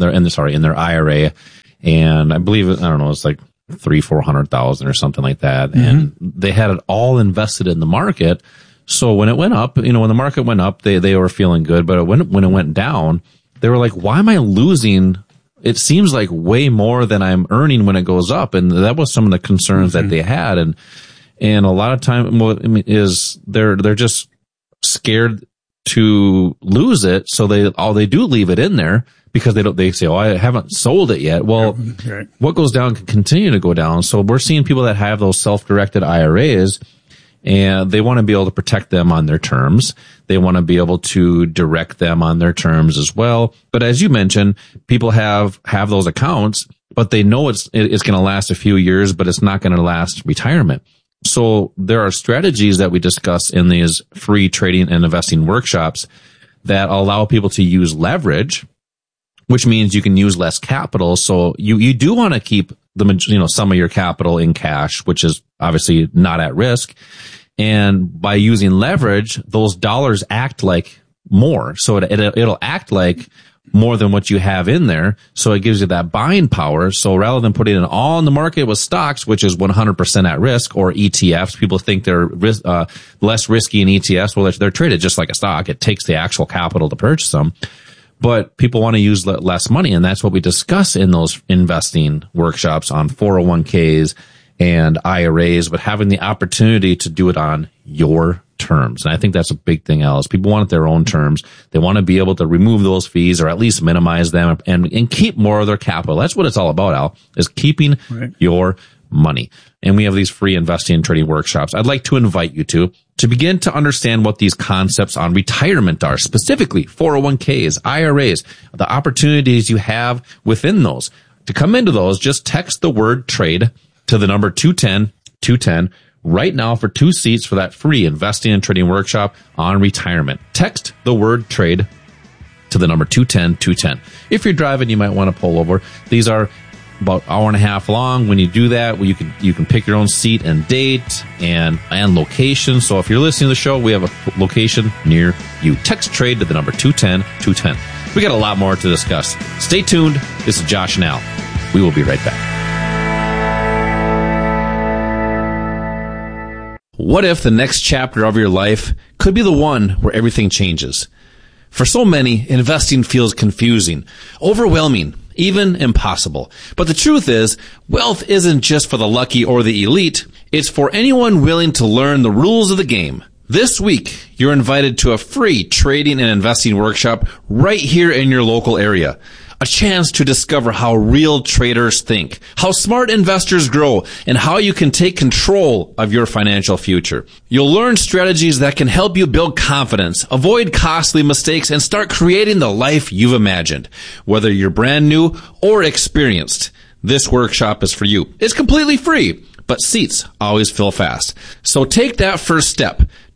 in their IRA, and I believe, I don't know, it's like 300,000-400,000 or something like that. Mm-hmm. And they had it all invested in the market. So when it went up, when the market went up, they were feeling good. But when it went down, they were like, why am I losing? It seems like way more than I'm earning when it goes up. And that was some of the concerns that they had. And a lot of time is they're just scared to lose it. So they do leave it in there, because they say, I haven't sold it yet. Well, right. What goes down can continue to go down. So we're seeing people that have those self-directed IRAs, and they want to be able to protect them on their terms. They want to be able to direct them on their terms as well. But as you mentioned, people have those accounts, but they know it's going to last a few years, but it's not going to last retirement. So there are strategies that we discuss in these free trading and investing workshops that allow people to use leverage, which means you can use less capital. So you do want to keep some of your capital in cash, which is obviously not at risk. And by using leverage, those dollars act like more. So it'll act like more than what you have in there. So it gives you that buying power. So rather than putting it all in the market with stocks, which is 100% at risk, or ETFs, people think they're less risky in ETFs. Well, they're traded just like a stock. It takes the actual capital to purchase them. But people want to use less money, and that's what we discuss in those investing workshops on 401ks and IRAs, but having the opportunity to do it on your terms. And I think that's a big thing, Alice. People want their own terms. They want to be able to remove those fees, or at least minimize them, and keep more of their capital. That's what it's all about, Al, is keeping your money. And we have these free investing and trading workshops. I'd like to invite you to begin to understand what these concepts on retirement are, specifically 401ks, IRAs, the opportunities you have within those. To come into those, just text the word trade to the number 210-210 right now for 2 seats for that free investing and trading workshop on retirement. Text the word trade to the number 210-210. If you're driving, you might want to pull over. These are about an hour and a half long. When you do that, you can pick your own seat and date and location. So if you're listening to the show, we have a location near you. Text trade to the number 210-210. We got a lot more to discuss. Stay tuned. This is Josh and Al. We will be right back. What if the next chapter of your life could be the one where everything changes? For so many, investing feels confusing, overwhelming, even impossible. But the truth is, wealth isn't just for the lucky or the elite. It's for anyone willing to learn the rules of the game. This week, you're invited to a free trading and investing workshop right here in your local area. A chance to discover how real traders think, how smart investors grow, and how you can take control of your financial future. You'll learn strategies that can help you build confidence, avoid costly mistakes, and start creating the life you've imagined. Whether you're brand new or experienced, this workshop is for you. It's completely free, but seats always fill fast. So take that first step.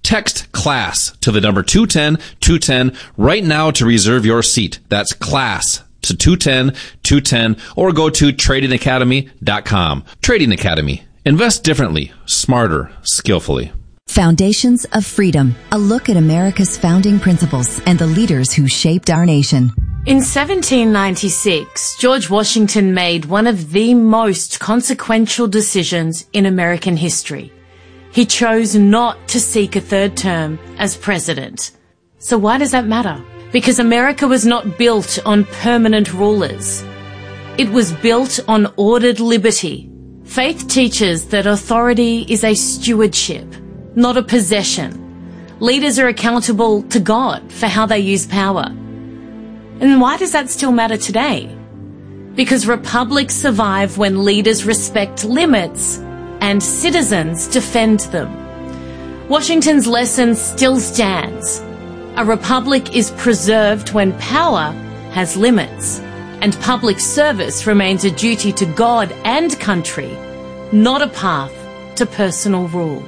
Text CLASS to the number 210-210 right now to reserve your seat. That's CLASS to 210-210, or go to tradingacademy.com. Trading Academy. Invest differently, smarter, skillfully. Foundations of Freedom, a look at America's founding principles and the leaders who shaped our nation. In 1796, George Washington made one of the most consequential decisions in American history. He chose not to seek a third term as president. So why does that matter? Because America was not built on permanent rulers. It was built on ordered liberty. Faith teaches that authority is a stewardship, not a possession. Leaders are accountable to God for how they use power. And why does that still matter today? Because republics survive when leaders respect limits and citizens defend them. Washington's lesson still stands. A republic is preserved when power has limits, and public service remains a duty to God and country, not a path to personal rule.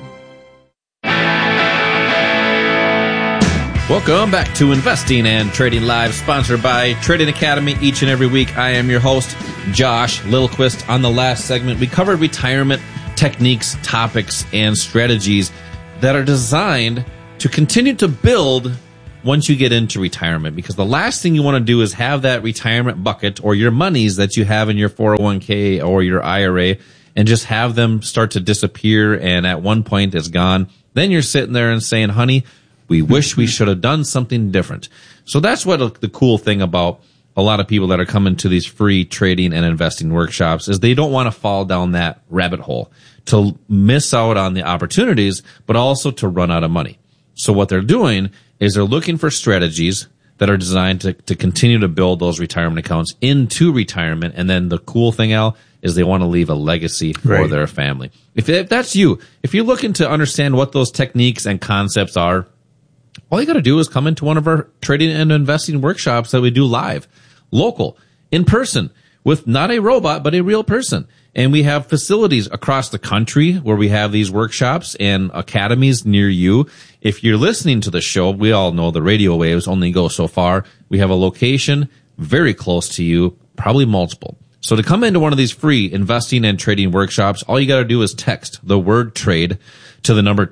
Welcome back to Investing and Trading Live, sponsored by Trading Academy. Each and every week, I am your host, Josh Lilquist. On the last segment, we covered retirement techniques, topics, and strategies that are designed to continue to build once you get into retirement. Because the last thing you want to do is have that retirement bucket or your monies that you have in your 401k or your IRA and just have them start to disappear, and at one point it's gone. Then you're sitting there and saying, honey, we wish we should have done something different. So that's what the cool thing about a lot of people that are coming to these free trading and investing workshops is they don't want to fall down that rabbit hole to miss out on the opportunities, but also to run out of money. So what they're doing is they're looking for strategies that are designed to continue to build those retirement accounts into retirement. And then the cool thing, Al, is they want to leave a legacy for their family. If that's you, if you're looking to understand what those techniques and concepts are, all you got to do is come into one of our trading and investing workshops that we do live, local, in person, with not a robot, but a real person. And we have facilities across the country where we have these workshops and academies near you. If you're listening to the show, we all know the radio waves only go so far. We have a location very close to you, probably multiple. So to come into one of these free investing and trading workshops, all you got to do is text the word trade to the number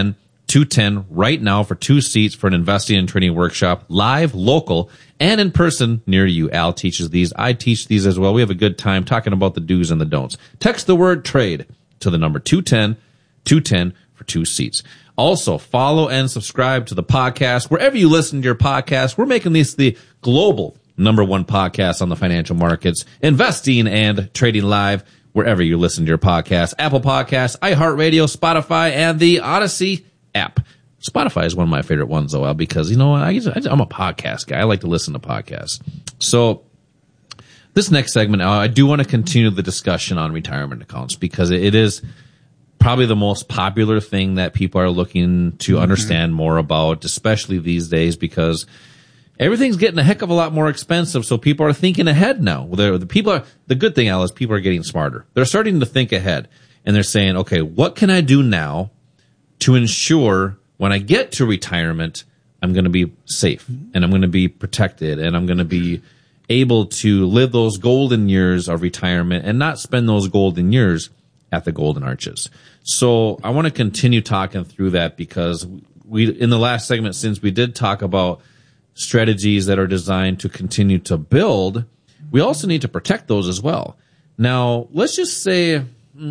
210-210 right now for 2 seats for an investing and trading workshop, live, local, and in person near you. Al teaches these. I teach these as well. We have a good time talking about the do's and the don'ts. Text the word trade to the number 210-210 for 2 seats. Also, follow and subscribe to the podcast. Wherever you listen to your podcast, we're making this the global #1 podcast on the financial markets, investing and trading live, wherever you listen to your podcast. Apple Podcasts, iHeartRadio, Spotify, and the Odyssey app. Spotify is one of my favorite ones, though, because, you know, I'm a podcast guy. I like to listen to podcasts. So this next segment, I do want to continue the discussion on retirement accounts because it is probably the most popular thing that people are looking to understand more about, especially these days, because everything's getting a heck of a lot more expensive. So people are thinking ahead now. The good thing, Al, is people are getting smarter. They're starting to think ahead, and they're saying, okay, what can I do now to ensure when I get to retirement, I'm going to be safe and I'm going to be protected and I'm going to be able to live those golden years of retirement and not spend those golden years at the Golden Arches. So I want to continue talking through that because in the last segment, since we did talk about strategies that are designed to continue to build, we also need to protect those as well. Now, let's just say,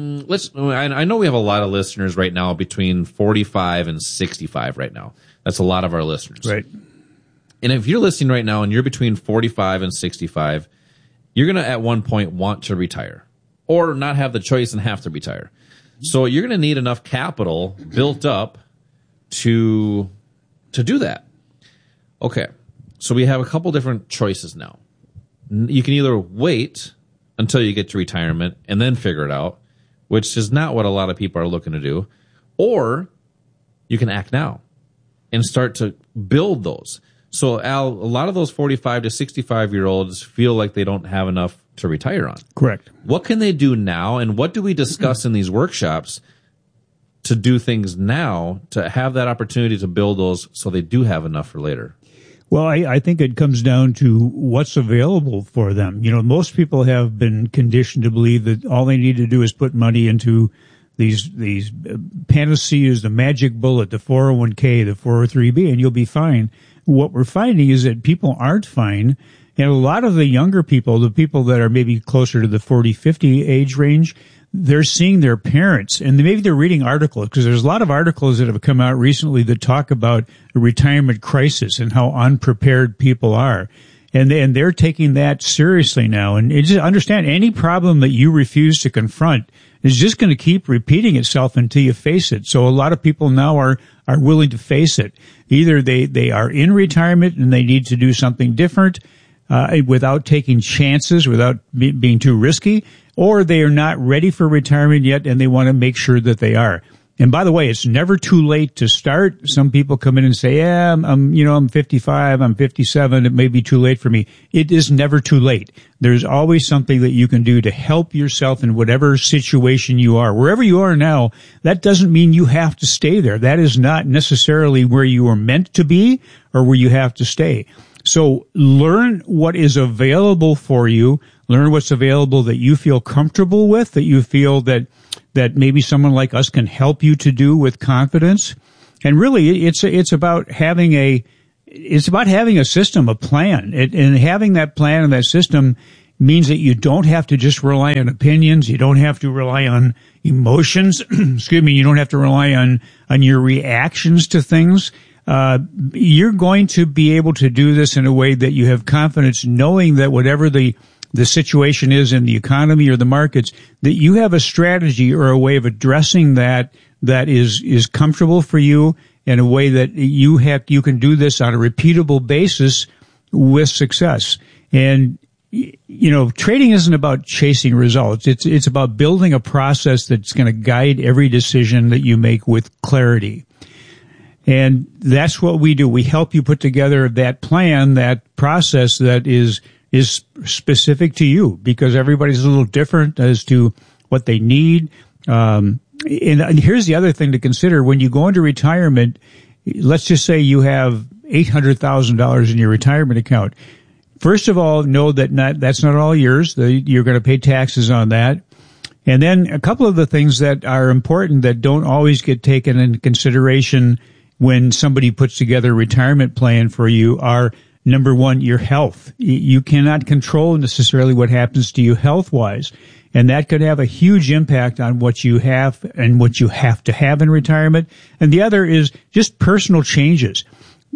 I know we have a lot of listeners right now between 45 and 65 right now. That's a lot of our listeners. Right. And if you're listening right now and you're between 45 and 65, you're going to at one point want to retire or not have the choice and have to retire. So you're going to need enough capital built up to do that. Okay. So we have a couple different choices now. You can either wait until you get to retirement and then figure it out, which is not what a lot of people are looking to do, or you can act now and start to build those. So, Al, a lot of those 45 to 65-year-olds feel like they don't have enough to retire on. Correct. What can they do now, and what do we discuss in these workshops to do things now, to have that opportunity to build those so they do have enough for later? Well, I think it comes down to what's available for them. Most people have been conditioned to believe that all they need to do is put money into these panaceas, the magic bullet, the 401k, the 403b, and you'll be fine. What we're finding is that people aren't fine. And a lot of the younger people, the people that are maybe closer to the 40, 50 age range, they're seeing their parents, and maybe they're reading articles, because there's a lot of articles that have come out recently that talk about a retirement crisis and how unprepared people are. And they're taking that seriously now. And just understand, any problem that you refuse to confront is just going to keep repeating itself until you face it. So a lot of people now are willing to face it. Either they are in retirement and they need to do something different, without taking chances, without being too risky, or they are not ready for retirement yet and they want to make sure that they are. And by the way, it's never too late to start. Some people come in and say, I'm 55, I'm 57, it may be too late for me. It is never too late. There's always something that you can do to help yourself in whatever situation you are. Wherever you are now, that doesn't mean you have to stay there. That is not necessarily where you are meant to be or where you have to stay. So learn what is available for you. Learn what's available that you feel comfortable with, that you feel that maybe someone like us can help you to do with confidence. And really, it's about having a system, a plan. And having that plan and that system means that you don't have to just rely on opinions. You don't have to rely on emotions. Excuse me. You don't have to rely on your reactions to things. You're going to be able to do this in a way that you have confidence, knowing that whatever the situation is in the economy or the markets, that you have a strategy or a way of addressing that is comfortable for you, in a way that you can do this on a repeatable basis with success. And trading isn't about chasing results. It's about building a process that's going to guide every decision that you make with clarity. And that's what we do. We help you put together that plan, that process that is specific to you, because everybody's a little different as to what they need. And here's the other thing to consider. When you go into retirement, let's just say you have $800,000 in your retirement account. First of all, know that that's not all yours. You're going to pay taxes on that. And then a couple of the things that are important that don't always get taken into consideration when somebody puts together a retirement plan for you are, number one, your health. You cannot control necessarily what happens to you health-wise, and that could have a huge impact on what you have and what you have to have in retirement. And the other is just personal changes.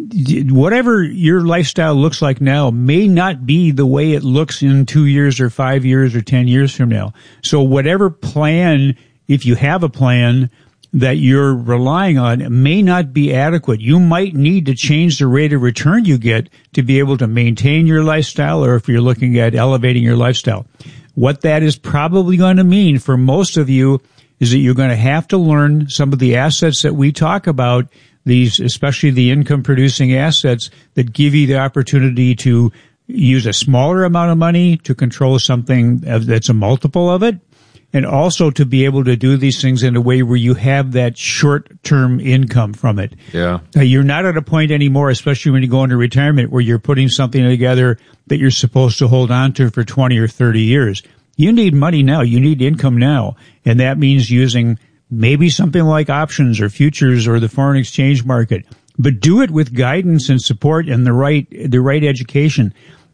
Whatever your lifestyle looks like now may not be the way it looks in 2 years or 5 years or 10 years from now. So whatever plan, if you have a plan that you're relying on, may not be adequate. You might need to change the rate of return you get to be able to maintain your lifestyle, or if you're looking at elevating your lifestyle. What that is probably going to mean for most of you is that you're going to have to learn some of the assets that we talk about, these, especially the income producing assets that give you the opportunity to use a smaller amount of money to control something that's a multiple of it, and also to be able to do these things in a way where you have that short-term income from it. Yeah. You're not at a point anymore, especially when you go into retirement, where you're putting something together that you're supposed to hold on to for 20 or 30 years. You need money now. You need income now. And that means using maybe something like options or futures or the foreign exchange market. But do it with guidance and support and the right education.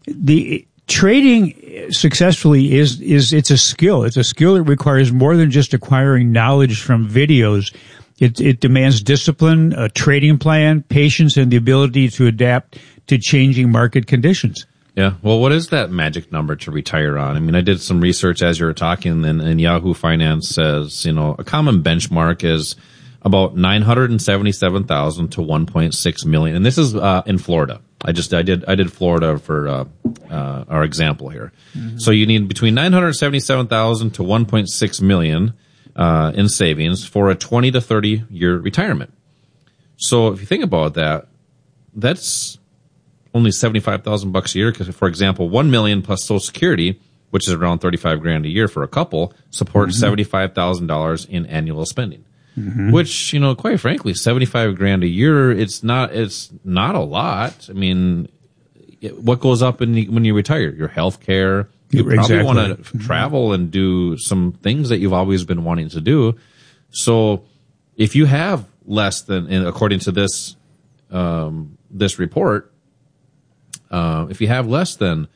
The trading successfully it's a skill. It's a skill that requires more than just acquiring knowledge from videos. It demands discipline, a trading plan, patience, and the ability to adapt to changing market conditions. Yeah. Well, what is that magic number to retire on? I mean, I did some research as you were talking, and Yahoo Finance says, a common benchmark is about $977,000 to $1.6 million. And this is in Florida. I did Florida for our example here. Mm-hmm. So you need between $977,000 to $1.6 million in savings for a 20 to 30 year retirement. So if you think about that, that's only $75,000 a year. Because, for example, $1 million plus Social Security, which is around $35,000 a year for a couple, supports $75,000 in annual spending. which, you know, quite frankly, $75,000 a year, it's not a lot. I mean, what goes up when you retire? Your health care. You probably want to travel and do some things that you've always been wanting to do. So if you have less than, according to this report, if you have less than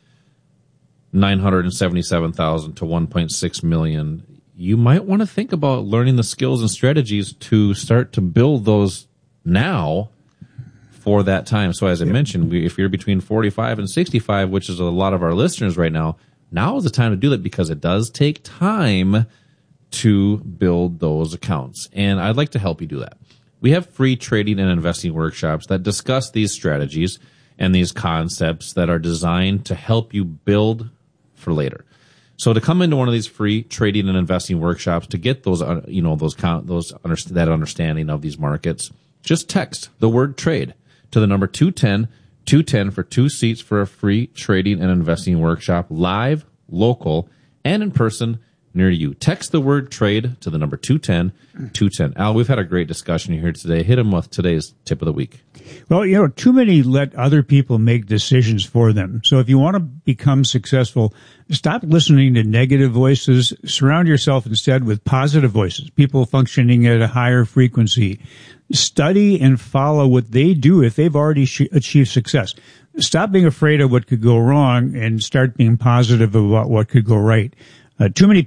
$977,000 to $1.6 million, you might want to think about learning the skills and strategies to start to build those now for that time. So as I mentioned, if you're between 45 and 65, which is a lot of our listeners right now is the time to do that, because it does take time to build those accounts. And I'd like to help you do that. We have free trading and investing workshops that discuss these strategies and these concepts that are designed to help you build for later. So to come into one of these free trading and investing workshops, to get those, that understanding of these markets, just text the word trade to the number 210 for 2 seats for a free trading and investing workshop, live, local, and in person near you. Text the word trade to the number 210. Al, we've had a great discussion here today. Hit him with today's tip of the week. Well, you know, too many let other people make decisions for them. So if you want to become successful, stop listening to negative voices. Surround yourself instead with positive voices, people functioning at a higher frequency. Study and follow what they do if they've already achieved success. Stop being afraid of what could go wrong and start being positive about what could go right. Too many